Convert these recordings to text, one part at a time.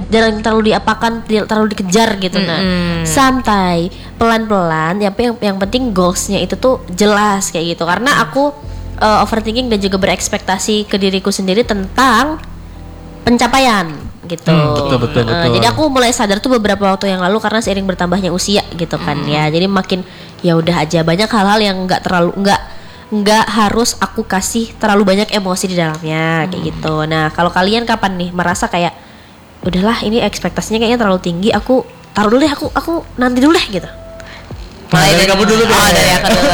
jangan terlalu diapakan, terlalu dikejar gitu. Nah, santai, pelan-pelan. Yang penting goalsnya itu tuh jelas kayak gitu. Karena aku overthinking dan juga berekspektasi ke diriku sendiri tentang pencapaian gitu. Betul. Jadi aku mulai sadar tuh beberapa waktu yang lalu karena seiring bertambahnya usia gitu kan ya. Jadi makin ya udah aja, banyak hal-hal yang nggak harus aku kasih terlalu banyak emosi di dalamnya kayak gitu. Nah, kalau kalian kapan nih merasa kayak udahlah ini ekspektasinya kayaknya terlalu tinggi, aku taruh dulu deh, aku nanti dulu deh gitu. Mulai dari kamu dulu deh. Dari aku dulu.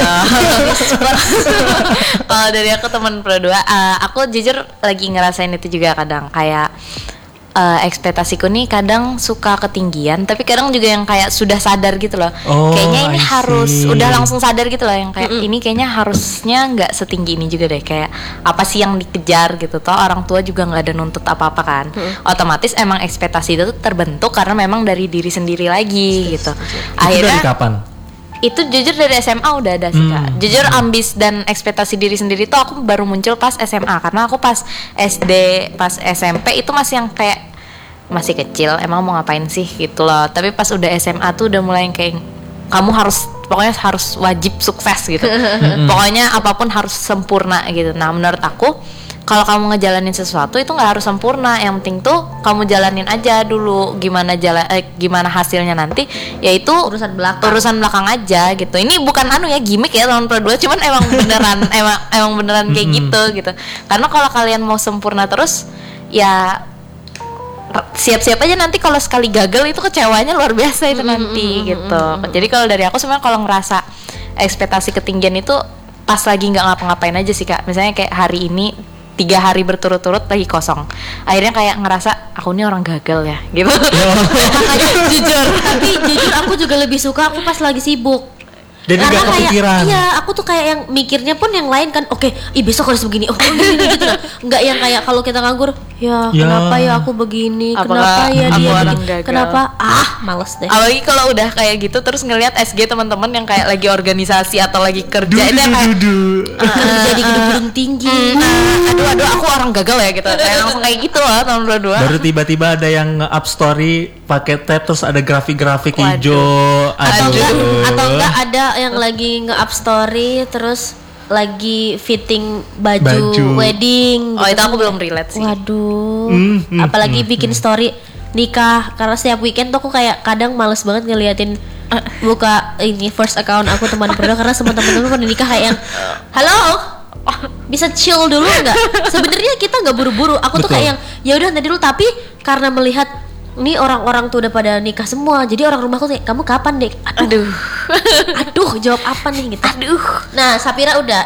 Kalau dari aku teman Pro 2, aku jujur lagi ngerasain itu juga kadang kayak ekspektasiku nih kadang suka ketinggian, tapi kadang juga yang kayak sudah sadar gitu loh. Kayaknya ini harus udah langsung sadar gitu loh, yang kayak ini kayaknya harusnya nggak setinggi ini juga deh. Kayak apa sih yang dikejar gitu, toh orang tua juga nggak ada nuntut apa-apa kan. Otomatis emang ekspektasi itu tuh terbentuk karena memang dari diri sendiri lagi gitu. Akhirnya dari kapan? Itu jujur dari SMA udah ada sih Kak. Jujur ambis dan ekspektasi diri sendiri tuh aku baru muncul pas SMA. Karena aku pas SD, pas SMP itu masih yang kayak masih kecil, emang mau ngapain sih gitu loh. Tapi pas udah SMA tuh udah mulai yang kayak kamu harus, pokoknya harus wajib sukses gitu. Pokoknya apapun harus sempurna gitu. Nah menurut aku kalau kamu ngejalanin sesuatu itu nggak harus sempurna, yang penting tuh kamu jalanin aja dulu, gimana hasilnya nanti, yaitu urusan belakang aja gitu. Ini bukan gimmick ya teman Pro 2, cuman emang beneran emang beneran kayak gitu. Karena kalau kalian mau sempurna terus ya siap-siap aja nanti kalau sekali gagal itu kecewanya luar biasa itu nanti gitu. Jadi kalau dari aku sebenarnya kalau ngerasa ekspektasi ketinggian itu pas lagi nggak ngapa-ngapain aja sih Kak. Misalnya kayak hari ini 3 hari berturut-turut lagi kosong, akhirnya kayak ngerasa aku ini orang gagal ya gitu. Tapi jujur aku juga lebih suka aku pas lagi sibuk. Jadi gak kepikiran. Iya, aku tuh kayak yang mikirnya pun yang lain kan. Oke, besok harus begini. Gini gitu lah. Enggak yang kayak kalau kita nganggur, kenapa ya aku begini? Kenapa ya dia begini? Kenapa? Males deh. Apalagi kalau udah kayak gitu terus ngelihat SG teman-teman yang kayak lagi organisasi atau lagi kerja itu kayak kerja di gedung-gedung tinggi. Aduh aku orang gagal ya gitu. Kayak langsung kayak gitu lah tahun 22. Baru tiba-tiba ada yang nge-up story pakai tab terus ada grafik-grafik hijau. Atau enggak ada yang lagi nge-up story terus lagi fitting baju wedding gitu. Itu aku belum relate sih. Waduh. Apalagi bikin story nikah, karena setiap weekend tuh aku kayak kadang males banget ngeliatin buka ini first account aku teman berdua, karena semua teman-teman pada nikah kayak yang halo, bisa chill dulu nggak? Sebenarnya kita nggak buru-buru. Aku tuh kayak yang ya udah nanti dulu, tapi karena melihat ini orang-orang tuh udah pada nikah semua, jadi orang rumahku kayak kamu kapan dek? Aduh jawab apa nih gitu. Nah Safira udah.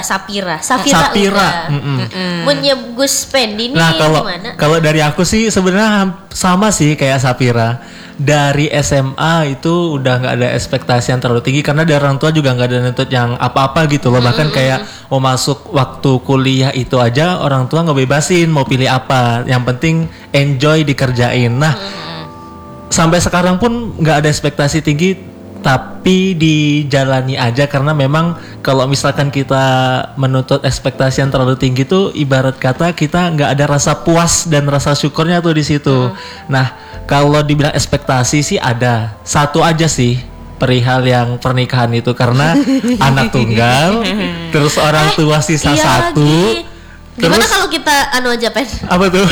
Gus Pendi nih gimana? Kalau dari aku sih sebenarnya sama sih kayak Safira. Dari SMA itu udah nggak ada ekspektasi yang terlalu tinggi, karena dari orang tua juga nggak ada nuntut yang apa-apa gitu loh. Bahkan kayak mau masuk waktu kuliah itu aja orang tua ngebebasin mau pilih apa, yang penting enjoy dikerjain. Nah sampai sekarang pun nggak ada ekspektasi tinggi, tapi dijalani aja, karena memang kalau misalkan kita menuntut ekspektasi yang terlalu tinggi tuh ibarat kata kita nggak ada rasa puas dan rasa syukurnya tuh di situ. Nah kalau dibilang ekspektasi sih ada satu aja sih, perihal yang pernikahan itu, karena anak tunggal terus orang tua sisa satu. Gimana kalau kita aja Pen? Apa tuh?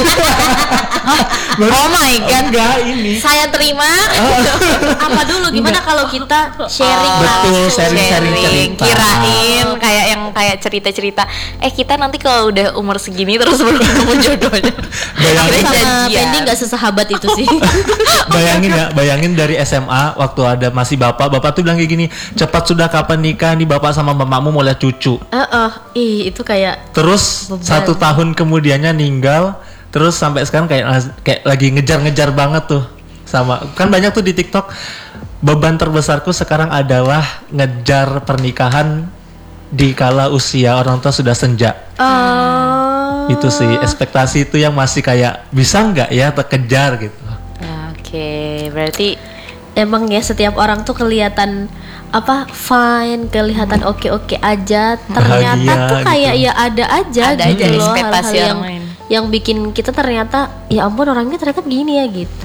Oh my god, enggak ini. Saya terima. Apa dulu? Gimana kalau kita sharing? Betul, sharing cerita. Kirain kayak cerita-cerita. Kita nanti kalau udah umur segini terus belum ketemu jodohnya. Bayangin sama Pendi nggak sesahabat itu sih. Bayangin dari SMA waktu ada masih bapak tuh bilang kayak gini, cepat sudah kapan nikah nih bapak sama mamamu mau lihat cucu. Itu kayak. Terus 1 tahun kemudiannya ninggal, terus sampai sekarang kayak lagi ngejar-ngejar banget tuh sama, kan banyak tuh di TikTok, beban terbesarku sekarang adalah ngejar pernikahan di kala usia orang tua sudah senja. Itu sih ekspektasi itu yang masih kayak bisa nggak ya terkejar gitu. Oke, berarti emang ya setiap orang tuh kelihatan fine, kelihatan oke aja, ternyata bahagia, tuh kayak gitu. Ya ada aja gitu loh ekspektasi hal-hal yang bikin kita ternyata ya ampun orangnya ternyata begini ya gitu.